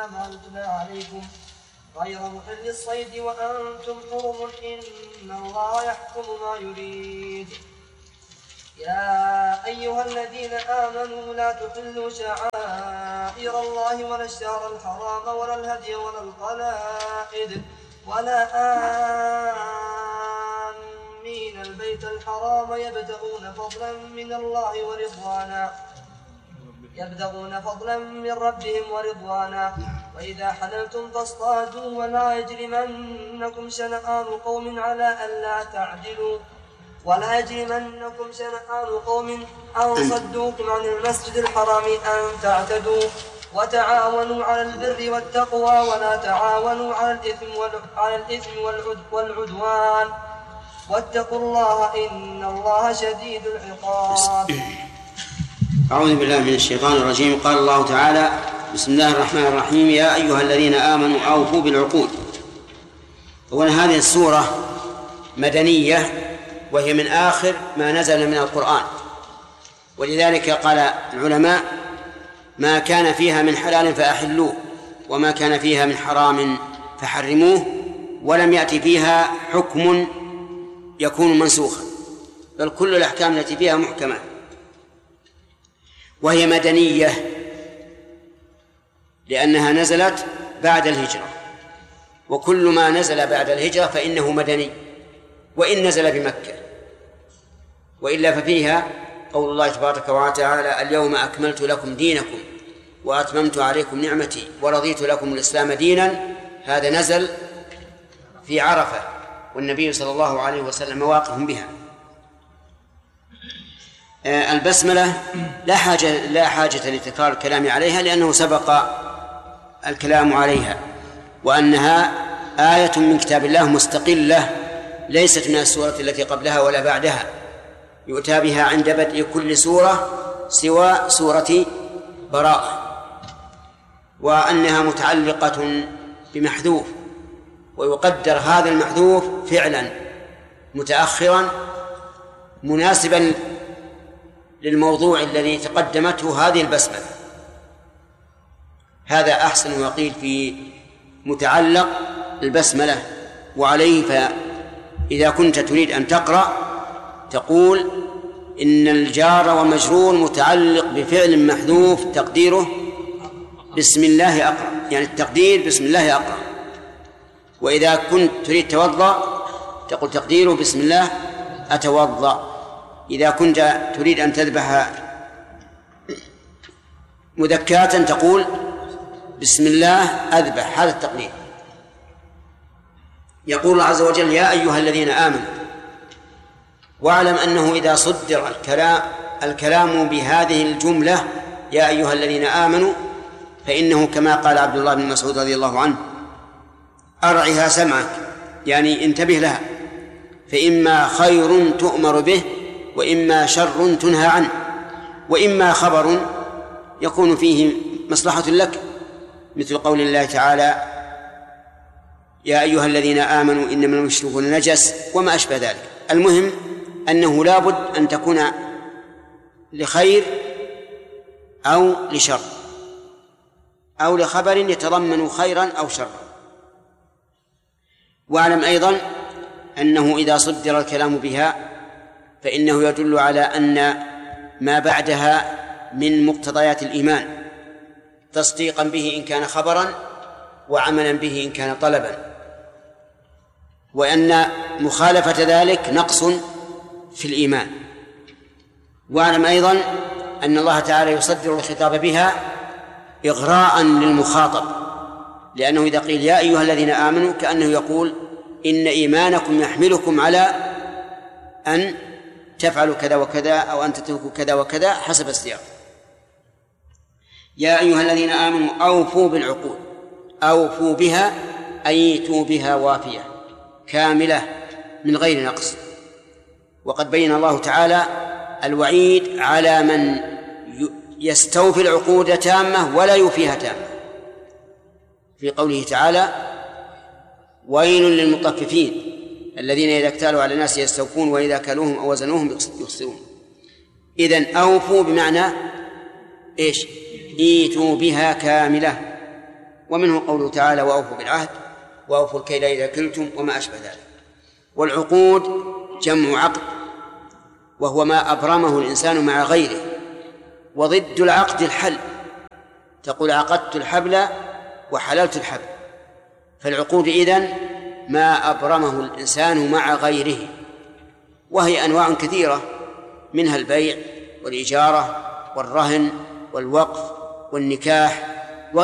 ما يتلى عليكم غير محل الصيد وأنتم حرم إن الله يحكم ما يريد. يا أيها الذين آمنوا لا تحلوا شعائر الله ولا الشهر الحرام ولا الهدي ولا القلائد ولا آمين البيت الحرام يبتغون فضلا من ربهم ورضوانا وإذا حللتم فاصطادوا ولا يجرمنكم شنآن قوم على ألا تعدلوا أن صدوكم عن المسجد الحرام أن تعتدوا وتعاونوا على البر والتقوى ولا تعاونوا على الإثم والعدوان واتقوا الله إن الله شديد العقاب. أعوذ بالله من الشيطان الرجيم. قال الله تعالى: بسم الله الرحمن الرحيم. يا أيها الذين آمنوا أوفوا بالعقود. وأن هذه السورة مدنية وهي من آخر ما نزل من القرآن، ولذلك قال العلماء: ما كان فيها من حلال فأحلوه وما كان فيها من حرام فحرموه، ولم يأتي فيها حكم يكون منسوخا، بل كل الأحكام التي فيها محكمة. وهي مدنية لأنها نزلت بعد الهجرة، وكل ما نزل بعد الهجرة فإنه مدني وإن نزل بمكة، وإلا ففيها قول الله تبارك وتعالى: اليوم أكملت لكم دينكم وأتممت عليكم نعمتي ورضيت لكم الإسلام دينا. هذا نزل في عرفة والنبي صلى الله عليه وسلم واقف بها. البسملة لا حاجة لتكرار الكلام عليها لأنه سبق الكلام عليها، وأنها آية من كتاب الله مستقلة ليست من السورة التي قبلها ولا بعدها، يؤتى بها عند بدء كل سورة سوى سورة براءة، وأنها متعلقة بمحذوف، ويقدر هذا المحذوف فعلا متأخرا مناسبا للموضوع الذي تقدمته هذه البسملة. هذا أحسن وقيل في متعلق البسملة. وعليه فإذا كنت تريد أن تقرأ تقول: إن الجار ومجرور متعلق بفعل محذوف تقديره بسم الله أقرأ، يعني التقدير بسم الله أقرأ. وإذا كنت تريد توضأ تقول تقديره بسم الله أتوضأ. إذا كنت تريد أن تذبح مذكاة تقول بسم الله أذبح، هذا التقدير. يقول الله عز وجل: يا أيها الذين آمنوا. واعلم أنه إذا صدر الكلام بهذه الجملة يا أيها الذين آمنوا فإنه كما قال عبد الله بن مسعود رضي الله عنه: أرعها سمعك، يعني انتبه لها، فإما خير تؤمر به وإما شر تنهى عنه، وإما خبر يكون فيه مصلحة لك، مثل قول الله تعالى: يا أيها الذين آمنوا إنما المشركون نجس وما أشبه ذلك. المهم أنه لا بد أن تكون لخير أو لشر أو لخبر يتضمن خيرا أو شرا. واعلم أيضا أنه إذا صدر الكلام بها فإنه يدل على أن ما بعدها من مقتضيات الإيمان، تصديقا به إن كان خبرا وعملا به إن كان طلبا، وأن مخالفة ذلك نقص في الإيمان. واعلم أيضا أن الله تعالى يصدر الخطاب بها إغراء للمخاطب، لأنه إذا قيل يا أيها الذين آمنوا كأنه يقول إن إيمانكم يحملكم على أن تفعلوا كذا وكذا أو أن تتركوا كذا وكذا حسب السياق. يا أيها الذين آمنوا أوفوا بالعقود، أوفوا بها أيتوا بها وافية كاملة من غير نقص. وقد بين الله تعالى الوعيد على من يستوفي العقود تامة ولا يوفيها تامة في قوله تعالى: ويل للمطففين الذين إذا اكتالوا على الناس يستوفون وإذا كالوهم أو وزنوهم يخسرون. إذن أوفوا بمعنى إيش؟ إيتوا بها كاملة، ومنه قوله تعالى وأوفوا بالعهد وأوفوا الكيل إذا كلتم وما أشبه ذلك. والعقود جمع عقد، وهو ما أبرمه الإنسان مع غيره، وضد العقد الحل، تقول عقدت الحبل وحللت الحبل. فالعقود إذن ما أبرمه الإنسان مع غيره، وهي أنواع كثيرة، منها البيع والإجارة والرهن والوقف والنكاح